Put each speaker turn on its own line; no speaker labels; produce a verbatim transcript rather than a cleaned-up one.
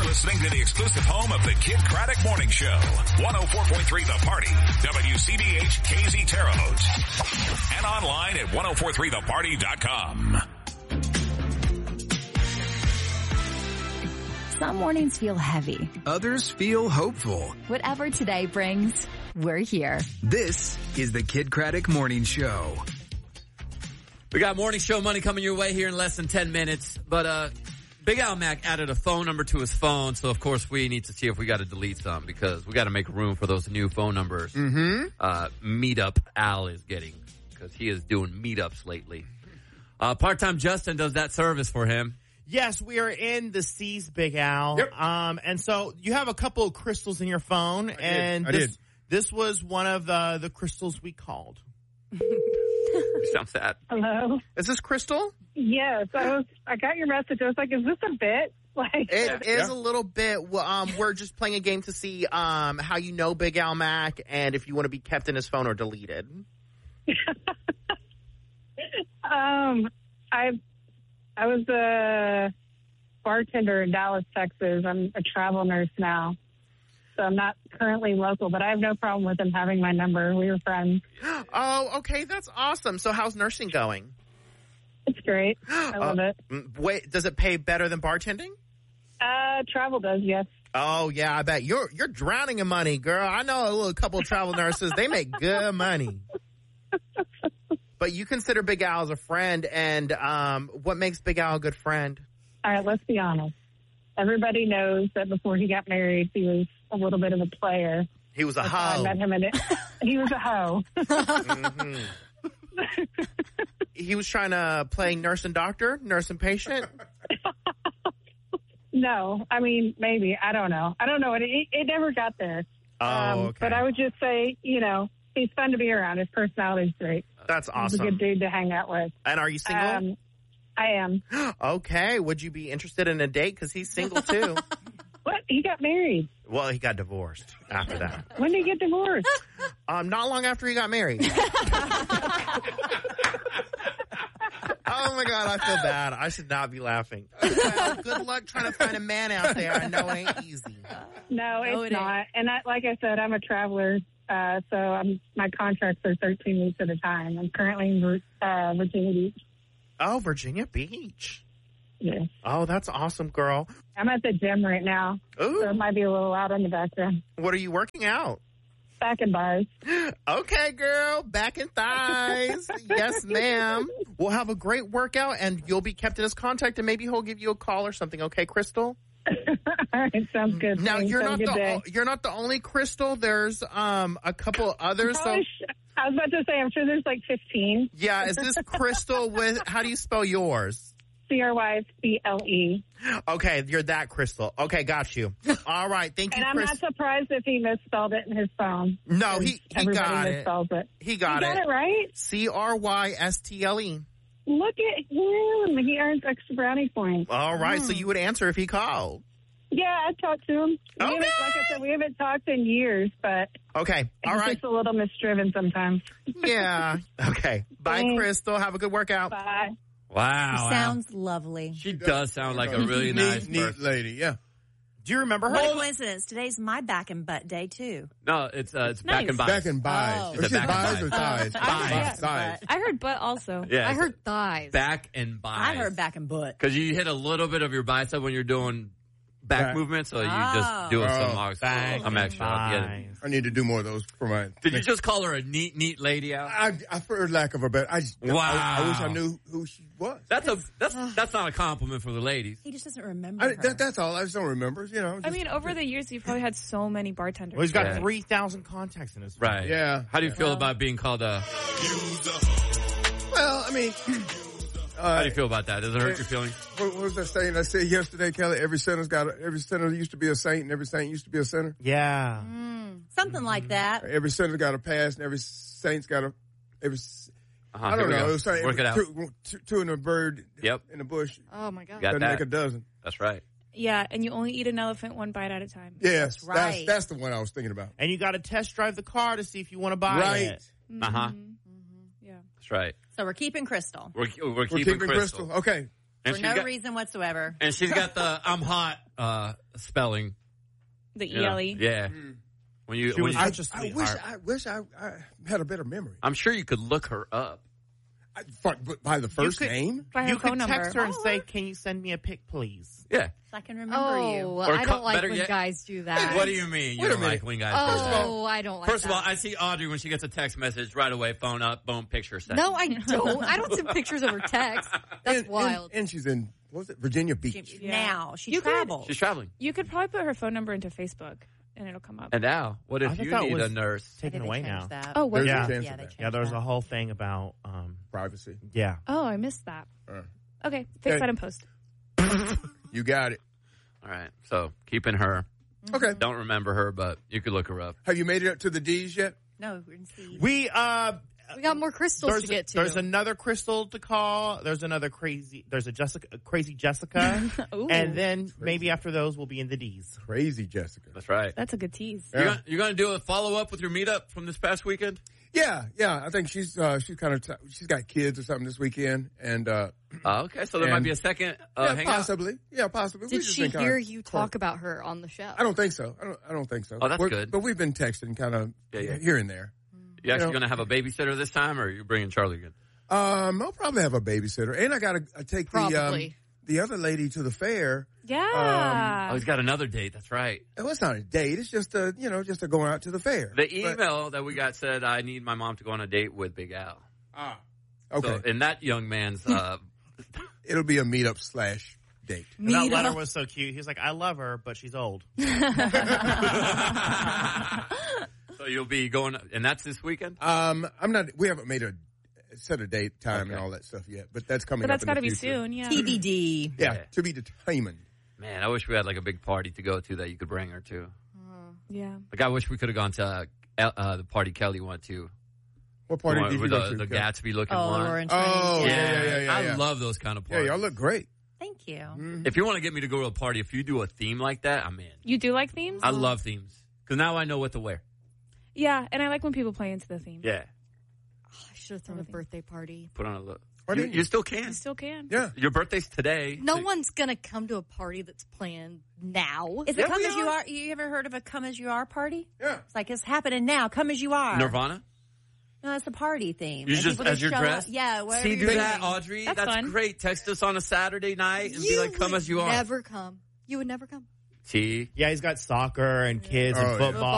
listening to the exclusive home of the Kid Craddock Morning Show. one oh four point three The Party. W C B H K Z Terre Haute. And online at ten forty-three the party dot com.
Some mornings feel heavy.
Others feel hopeful.
Whatever today brings, we're here.
This is the Kid Craddock Morning Show.
We got morning show money coming your way here in less than ten minutes. But uh Big Al Mac added a phone number to his phone, so of course we need to see if we got to delete some because we got to make room for those new phone numbers.
Mm-hmm.
Uh, Meetup Al is getting because he is doing meetups lately. Uh, part-time Justin does that service for him.
Yes, we are in the C's, Big Al.
Yep.
Um, and so you have a couple of crystals in your phone,
I
and
did. I
this
did.
this was one of the the crystals we called.
Sounds sad.
Hello.
Is this Crystal?
Yes, I was. I got your message. I was like, "Is this a bit?" Like,
It
Yeah.
is a little bit. Well, Um, we're just playing a game to see um how you know Big Al Mac and if you want to be kept in his phone or deleted.
um, I I was a bartender in Dallas, Texas. I'm a travel nurse now, so I'm not currently local, but I have no problem with him having my number. We were friends.
Oh, okay, that's awesome. So how's nursing going?
It's great. I love
Uh,
it.
mm, Wait, does it pay better than bartending?
Uh, travel does, yes.
Oh yeah, I bet you're you're drowning in money, girl. I know a little couple of travel nurses; they make good money. But you consider Big Al as a friend, and um, what makes Big Al a good friend?
All right, let's be honest. Everybody knows that before he got married, he was a little bit of a player.
He was a
That's how I
hoe.
met him in it. He was a hoe.
Mhm. He was trying to play nurse and doctor, nurse and patient.
No, I mean, maybe. I don't know. I don't know. It, it, it never got there.
Oh,
Um,
okay.
But I would just say, you know, he's fun to be around. His personality's great.
That's
He's a
awesome.
good dude to hang out with.
And are you single?
Um, I am.
Okay. Would you be interested in a date? Because he's single too.
What? He got married.
Well, he got divorced after that.
When did he get divorced?
Um, not long after he got married. Oh my God, I feel bad. I should not be laughing. Well, good luck trying to find a man out there. I know it ain't easy.
No,
No,
it's
it ain't.
not. And I, like I said, I'm a traveler. Uh, so I'm, my contracts are thirteen weeks at a time. I'm currently in Vir- uh, Virginia Beach.
Oh, Virginia Beach.
Yeah.
Oh, that's awesome, girl.
I'm at the gym right now. So it
Ooh,
might be a little loud in the background.
what are you working out?
Back in bars.
Okay, girl, back and thighs. Yes, ma'am. We'll have a great workout, and you'll be kept in his contact, and maybe he'll give you a call or something. Okay, Crystal?
All right, sounds good.
Now
Thanks.
you're
Have
not
a good day.
the you're not the only Crystal. There's um a couple others. So
Probably sh- I was about to say, I'm sure there's like fifteen.
yeah, is this Crystal with? How do you spell yours?
C R Y C L E.
Okay, you're that Crystal. Okay, got you. All right, thank you,
And I'm
Chris.
not surprised if he misspelled it in his phone.
No, he he
Everybody
got it.
misspells it.
He got
you got
it.
it right?
C R Y S T L E.
Look at him. He earns extra brownie points.
All right, so you would answer if he called.
Yeah, I talked to him. We
Okay.
haven't, like I said, we haven't talked in years, but
Okay, all
he's
right.
just a little misdriven sometimes.
Yeah. Okay. Bye,
Thanks.
Crystal. Have a good workout.
Bye.
Wow. Al.
Sounds lovely.
She does sound like a really
neat,
nice
neat
person.
lady. Yeah.
Do you remember her?
What a coincidence. Today's my back and butt day, too.
No, it's uh, it's back
Nice.
and by.
Back and buys.
Oh.
Is
It's
it
a back and
buys or
buys.
thighs?
Thighs.
Buys. Thighs.
I heard butt also.
Yeah,
I heard thighs.
back and by.
I heard back and butt.
Because you hit a little bit of your bicep when you're doing back
Back.
movements, so you
Oh.
just do it some
Oh,
more.
back
I'm actually. I'll get it.
Nice.
I need to do more of those for my.
Did you just call her a neat, neat lady out?
I, I for lack of a better. I just.
Wow.
I, I wish I knew who she was.
That's a that's that's not a compliment for the ladies.
He just doesn't remember
I,
her.
that, that's all. I just don't remember. You know.
I
just-
mean, over the years, you've probably had so many bartenders.
Well, he's got
Yeah.
three thousand contacts in his phone.
Right.
Yeah.
How do you feel about being called a?
Well, I mean.
How
Uh,
do you feel about that? Does it hurt your feelings?
what, what was that saying I said yesterday, Kelly? Every sinner's got a, every sinner used to be a saint, and every saint used to be a sinner.
Yeah.
Something like that.
Every sinner's got a past, and every saint's got a every.
Uh-huh,
I
here
don't
we
know.
go.
It was saying
Work it out.
Two, two, two in a bird.
Yep.
In a bush
Oh my god.
Got
doesn't
that.
make a dozen.
That's right.
Yeah, and you only eat an elephant one bite at a time.
Yes, that's
right.
that's, the one I was thinking about.
And you got to test drive the car to see if you want to buy
Right.
it.
Uh huh.
Yeah.
That's right.
So we're keeping Crystal
We're we're,
We're
keeping,
keeping
Crystal.
Crystal. Okay.
And
for
she's
no
got
reason whatsoever.
and she's got the I'm hot uh, spelling.
The
you
E
know,
L E.
Yeah.
Mm.
When you,
She
when
was
you-
such a
I wish
sweetheart.
I wish I, I had a better memory.
I'm sure you could look her up.
I, but, but by the first
could-
name?
By her
You
phone
could
number.
text her and say, "Can you send me a pic, please?"
Yeah.
So I can remember
Oh,
you.
Or
I
co-
don't like
better
when
yet-
guys do that.
What do you mean? You
Wait a
don't
minute.
like when guys do that?
Oh, I don't like
First of all,
that.
I see Audrey when she gets a text message right away, phone up, boom, picture sent.
No, I don't. I don't send pictures over text. That's
and,
wild.
And, and she's in, what was it, Virginia Beach.
Yeah.
Now she
You could-
travels.
She's traveling.
You could probably put her phone number into Facebook, and it'll come up.
And now, what
I
if
thought
you
that
need
was
a nurse?
I think
Taken
they
away
changed
now.
That.
Oh, what?
There's
Yeah.
a chance
Yeah,
of
they
that.
changed
Yeah, there was
that.
a whole thing about, um,
Privacy.
yeah.
Oh, I missed that.
Uh,
Okay, fix
Okay.
that in post.
you got it.
All right. So keeping her.
Okay.
Don't remember her, but you could look her up.
Have you made it up to the D's yet?
No, we're in C.
We, uh,
We got more crystals
there's,
to get to.
there's another Crystal to call. There's another crazy, there's a Jessica, a crazy Jessica.
Ooh,
And then maybe after those, we'll be in the D's.
Crazy Jessica.
That's right.
that's a good tease.
Yeah.
You're gonna, you're gonna do a follow up with your meetup from this past weekend?
Yeah, yeah. I think she's uh, she's kind of t- she's got kids or something this weekend, and uh,
Oh, okay. So there
And-
might be a second uh,
yeah,
hangout.
possibly, yeah, possibly.
Did
We've just
she
been kinda
hear you
cor-
talk about her on the show?
I don't think so. I don't. I don't think so.
Oh, that's
We're-
good.
But we've been texting, kind of
Yeah, yeah.
here and there.
You actually
You know-
gonna have a babysitter this time, or are you bringing Charlie again?
Um, I'll probably have a babysitter, and I got to take the um,
Probably.
the other lady to the fair.
Yeah.
Oh, he's got another date. That's right.
Well, it's not a date. It's just a you know just a going out to the fair.
The
But-
email that we got said I need my mom to go on a date with Big Al.
ah, okay.
So in that young man's, uh,
It'll be a meetup slash date.
And that
Meet
letter
up.
was so cute. He was like, I love her, but she's old.
so you'll be going, and that's this weekend.
Um, I'm not. We haven't made a set a date, time,
Okay.
and all that stuff yet, but that's coming.
but that's
got to
be soon, yeah.
T B D.
Yeah,
Yeah.
to be determined.
Man, I wish we had like a big party to go to that you could bring her to.
Yeah.
Like I wish we could have gone to uh, El- uh, the party Kelly went to.
What party
The one
did you
with
go
the,
to?
the
Kel?
Gatsby looking
Oh,
one.
Laura and
Oh,
Trace.
yeah, yeah, yeah, yeah,
I
yeah.
love those kind of
Yeah,
parties.
y'all look great.
Thank you.
Mm-hmm.
If you want to get me to go to a party, if you do a theme like that, I'm in.
You do like themes?
I love themes because now I know what to wear.
Yeah, and I like when people play into the theme.
Yeah,
I should have thrown a birthday party.
put on a look.
Why
You,
didn't
you
you?
still
You
can.
still can.
Yeah.
Your birthday's today.
No
So-
one's gonna come to a party that's planned now.
Is
Yeah,
it come
we
as you
are.
are? You ever heard of a come as you are party?
Yeah.
It's like it's happening now. Come as you are.
Nirvana.
No, it's a party theme.
You
And
just
people
as
just
you're
show up-
dressed.
Yeah. whatever
See, do
you're
that,
doing.
Audrey.
That's
That's,
fun.
great. Text us on a Saturday night and be like, "Come
would
as you are."
Never come. You would never come.
See,
Yeah, he's got soccer and kids
Oh,
and
yeah.
football.